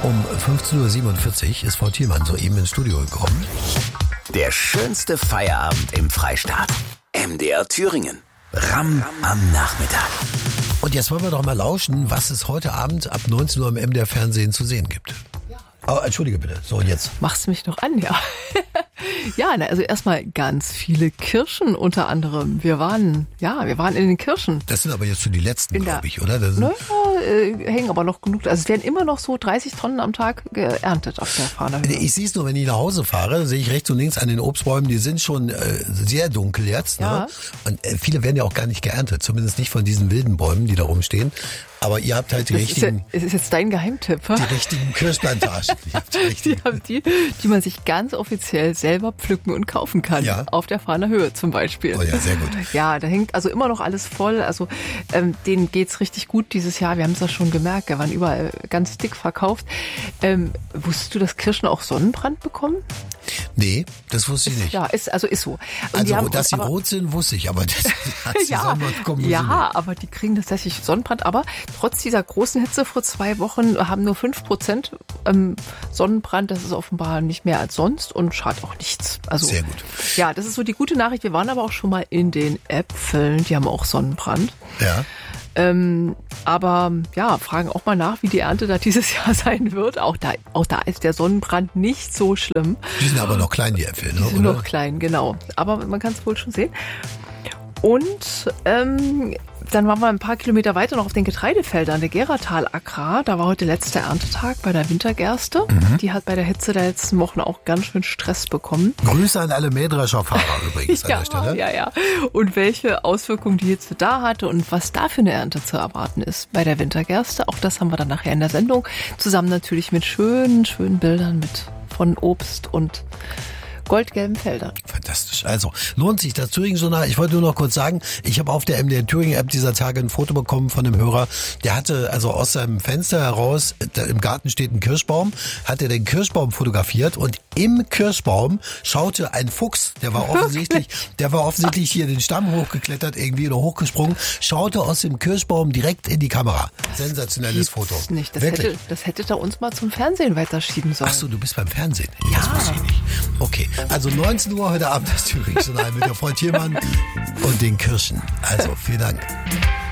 Um 15.47 Uhr ist Frau Thielmann soeben ins Studio gekommen. Der schönste Feierabend im Freistaat. MDR Thüringen. Ram am Nachmittag. Und jetzt wollen wir doch mal lauschen, was es heute Abend ab 19 Uhr im MDR Fernsehen zu sehen gibt. Oh, entschuldige bitte. So, jetzt. Machst du mich noch an, ja. Ja, also erstmal ganz viele Kirschen unter anderem. Wir waren in den Kirchen. Das sind aber jetzt schon die letzten, glaube ich, oder? Hängen aber noch genug. Also es werden immer noch so 30 Tonnen am Tag geerntet auf der Fahnerhöhe. Ich sehe es nur, wenn ich nach Hause fahre, sehe ich rechts und links an den Obstbäumen, die sind schon sehr dunkel jetzt. Ja. Ne? Und viele werden ja auch gar nicht geerntet, zumindest nicht von diesen wilden Bäumen, die da rumstehen. Aber ihr habt halt die richtigen... Es ist jetzt dein Geheimtipp. Die richtigen Kirschplantagen. Die man sich ganz offiziell selber pflücken und kaufen kann. Ja. Auf der Fahnerhöhe zum Beispiel. Oh ja, sehr gut. Ja, da hängt also immer noch alles voll. Also denen geht's richtig gut dieses Jahr. Wir haben es ja schon gemerkt. Wir waren überall ganz dick verkauft. Wusstest du, dass Kirschen auch Sonnenbrand bekommen? Nee, das wusste ich nicht. Ja, ist so. Und also, dass sie rot sind, wusste ich, aber das hat aber die kriegen tatsächlich Sonnenbrand. Aber trotz dieser großen Hitze vor 2 Wochen haben nur 5% Sonnenbrand. Das ist offenbar nicht mehr als sonst und schadet auch nichts. Also, sehr gut. Ja, das ist so die gute Nachricht. Wir waren aber auch schon mal in den Äpfeln. Die haben auch Sonnenbrand. Ja. Aber ja, fragen auch mal nach, wie die Ernte da dieses Jahr sein wird. Auch da ist der Sonnenbrand nicht so schlimm. Die sind aber noch klein, die Äpfel, ne? Die sind noch klein, genau. Aber man kann es wohl schon sehen. Und dann waren wir ein paar Kilometer weiter noch auf den Getreidefeldern, der Geratal Agrar. Da war heute letzter Erntetag bei der Wintergerste. Die hat bei der Hitze der letzten Wochen auch ganz schön Stress bekommen. Grüße an alle Mähdrescherfahrer übrigens an der Stelle. Ja. Und welche Auswirkungen die Hitze da hatte und was da für eine Ernte zu erwarten ist bei der Wintergerste. Auch das haben wir dann nachher in der Sendung. Zusammen natürlich mit schönen Bildern von Obst und goldgelben Feldern. Fantastisch. Also, lohnt sich das Thüringen-Journal. Ich wollte nur noch kurz sagen, ich habe auf der MDR Thüringen-App dieser Tage ein Foto bekommen von einem Hörer, der hatte also aus seinem Fenster heraus, im Garten steht ein Kirschbaum, hat er den Kirschbaum fotografiert und im Kirschbaum schaute ein Fuchs, der war offensichtlich hier den Stamm hochgeklettert irgendwie oder hochgesprungen, schaute aus dem Kirschbaum direkt in die Kamera. Sensationelles Foto. Nicht. Das hätte da uns mal zum Fernsehen weiterschieben sollen. Ach so, du bist beim Fernsehen. Ja. Das wusste ich nicht. Okay, also 19 Uhr heute Abend das Thüringen-Journal mit der Frau Thielmann und den Kirschen. Also, vielen Dank.